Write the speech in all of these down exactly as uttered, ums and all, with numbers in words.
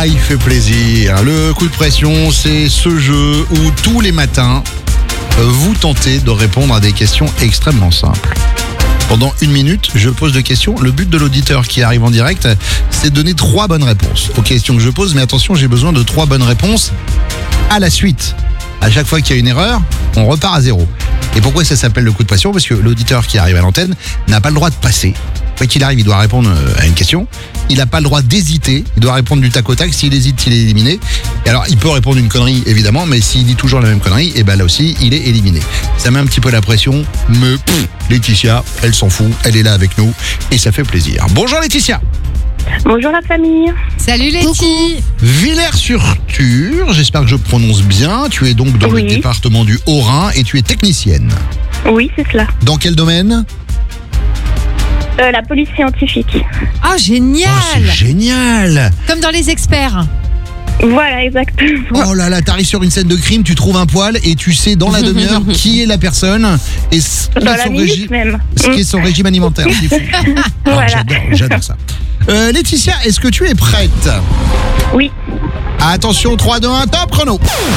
Ah, il fait plaisir. Le coup de pression, c'est ce jeu où tous les matins, vous tentez de répondre à des questions extrêmement simples. Pendant une minute, je pose des questions. Le but de l'auditeur qui arrive en direct, c'est de donner trois bonnes réponses aux questions que je pose. Mais attention, j'ai besoin de trois bonnes réponses à la suite. À chaque fois qu'il y a une erreur, on repart à zéro. Et pourquoi ça s'appelle le coup de pression ? Parce que l'auditeur qui arrive à l'antenne n'a pas le droit de passer. Quoi qu'il arrive, il doit répondre à une question. Il n'a pas le droit d'hésiter. Il doit répondre du tac au tac. S'il hésite, il est éliminé. Et alors, il peut répondre une connerie, évidemment, mais s'il dit toujours la même connerie, et ben là aussi, il est éliminé. Ça met un petit peu la pression, mais pff, Laetitia, elle s'en fout. Elle est là avec nous et ça fait plaisir. Bonjour Laetitia. Bonjour la famille. Salut Letty. Villers-sur-Tur, j'espère que je prononce bien. Tu es donc dans Oui. le département du Haut-Rhin et tu es technicienne. Oui, c'est cela. Dans quel domaine ? Euh, la police scientifique. Ah, génial. Oh, c'est génial. Comme dans Les Experts. Voilà, exactement. Oh là là, t'arrives sur une scène de crime, tu trouves un poil et tu sais dans la demi-heure qui est la personne et ce qui Dans est la son, minute régi- même. ce qui est son régime alimentaire. C'est fou. Oh, Voilà. j'adore, j'adore ça. Euh, Laetitia, est-ce que tu es prête ? Oui. Attention, trois, deux, un, top chrono.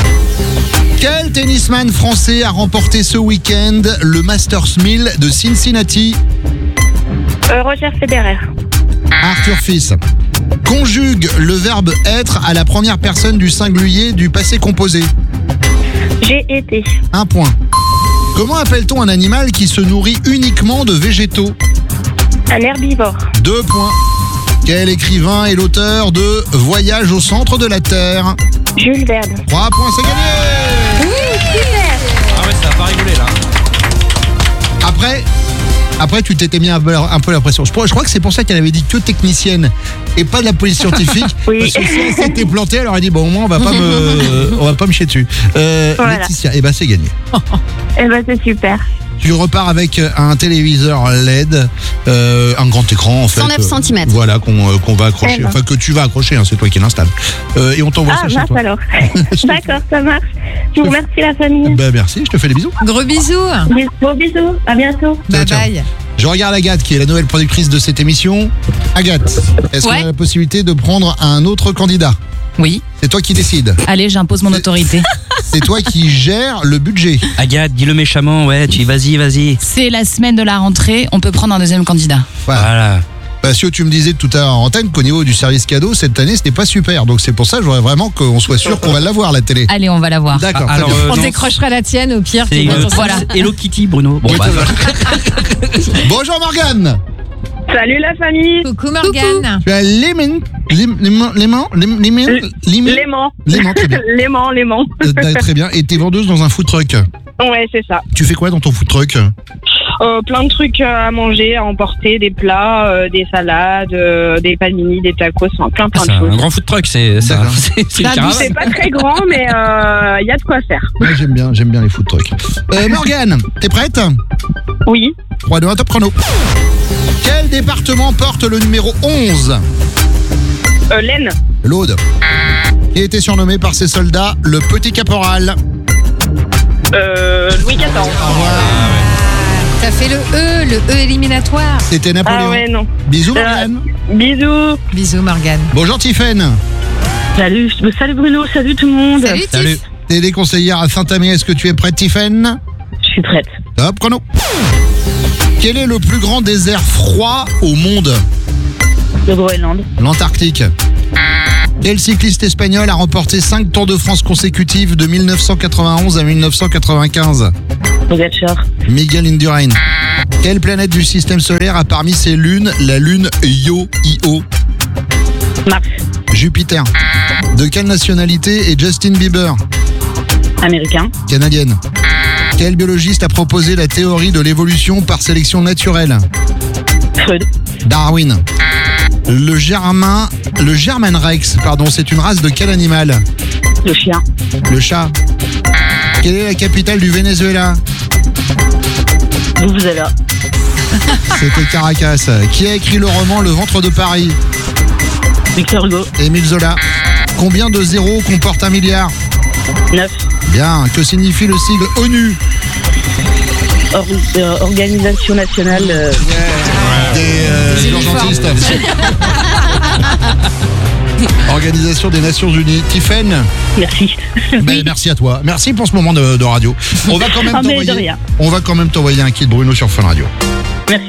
Quel tennisman français a remporté ce week-end le Masters mille de Cincinnati ? Euh, Roger Federer. Arthur Fils. Conjugue le verbe être à la première personne du singulier du passé composé. J'ai été. Un point. Comment appelle-t-on un animal qui se nourrit uniquement de végétaux ? Un herbivore. Deux points. Quel écrivain est l'auteur de Voyage au centre de la Terre ? Jules Verne. Trois points, c'est gagné. Ah ouais, ça va pas rigoler là. Après, après tu t'étais mis un peu, un peu la pression. Je crois, je crois que c'est pour ça qu'elle avait dit que technicienne et pas de la police scientifique. Oui. Parce que si elle s'était plantée, elle aurait dit bon, au moins on va pas me, on va pas me chier dessus. Euh, Voilà. Laetitia, eh ben c'est gagné. Eh ben, c'est super. Tu repars avec un téléviseur L E D, euh, un grand écran en fait. cent neuf centimètres. Voilà, qu'on euh, qu'on va accrocher, Eh ben. enfin que tu vas accrocher, hein, c'est toi qui l'installe. Euh, et on t'envoie Ah, ça chez mince toi. alors. D'accord, ça marche. Je vous remercie la famille. Ben merci, je te fais des bisous. Gros bisous. Bis- Gros bisous. À bientôt. Bye Ciao. bye. Je regarde Agathe qui est la nouvelle productrice de cette émission. Agathe, est-ce Ouais. qu'on a la possibilité de prendre un autre candidat ? Oui. C'est toi qui décides. Allez, j'impose mon autorité. C'est toi qui gères le budget. Agathe, dis-le méchamment, ouais, tu vas-y, vas-y. C'est la semaine de la rentrée, on peut prendre un deuxième candidat. Voilà. Voilà. Parce que tu me disais tout à l'heure en antenne qu'au niveau du service cadeau, cette année, c'était pas super. Donc c'est pour ça que je voudrais vraiment qu'on soit sûr qu'on va l'avoir, la télé. Allez, on va la voir. D'accord, Ah, très alors, bien. euh, On non, décrochera la tienne au pire. c'est tu vas euh, t'en voilà. Hello Kitty, Bruno. Bon, Oui, bah, Bonjour Morgane. Salut la famille. Coucou Morgane. Tu as Léman, Léman, Léman, Léman, Léman, Léman, Léman. Léman, très bien. Léman, Léman. Euh, Très bien. Et t'es vendeuse dans un food truck. Ouais, c'est ça. Tu fais quoi dans ton food truck ? Euh, plein de trucs à manger, à emporter, des plats, euh, des salades, euh, des panini, des tacos, enfin plein plein c'est de un choses. grand food truck, c'est c'est un- D'accord. c'est- c'est une Bah, caravane. C'est pas très grand, mais il y a de quoi faire. Ouais, j'aime bien, j'aime bien les food trucks. Euh, Morgane, t'es prête ? Oui. trois, deux, un, top chrono. Quel département porte le numéro onze ? Euh, Laine. L'Aude. Qui était surnommé par ses soldats le Petit Caporal. Euh, Louis quatorze. T'as fait le E, le E éliminatoire. C'était Napoléon. Ah ouais, non. Bisous Euh, Morgane. Bisous. Bisous Morgane. Bonjour Tiffaine. Salut, salut Bruno, salut tout le monde. Salut Salut. Tiff. Téléconseillère à Saint-Amé, est-ce que tu es prête Tiffaine ? Je suis prête. Top chrono. Quel est le plus grand désert froid au monde ? Le Groenland. L'Antarctique. Quel cycliste espagnol a remporté cinq Tours de France consécutifs de mille neuf cent quatre-vingt-onze à mille neuf cent quatre-vingt-quinze ? Pogacar. Miguel Indurain. Quelle planète du système solaire a parmi ses lunes la lune Io, Io ? Mars. Jupiter. De quelle nationalité est Justin Bieber ? Américain. Canadienne. Quel biologiste a proposé la théorie de l'évolution par sélection naturelle ? Freud. Darwin. Le germain, le German Rex, pardon, c'est une race de quel animal ? Le chien. Le chat. Quelle est la capitale du Venezuela ? Vous vous avez là. C'était Caracas. Qui a écrit le roman Le ventre de Paris ? Victor Hugo. Émile Zola. Combien de zéros comporte un milliard ? neuf. Bien. Que signifie le sigle ONU ? Or- euh, Organisation nationale. euh, Des euh, urgentistes. Orga- l'Organisation des Nations Unies. Tiffaine, Merci. ben, merci à toi. Merci pour ce moment de, de radio. On va quand même Ah, mais de t'envoyer, rien. on va quand même t'envoyer un kit Bruno sur Fun Radio.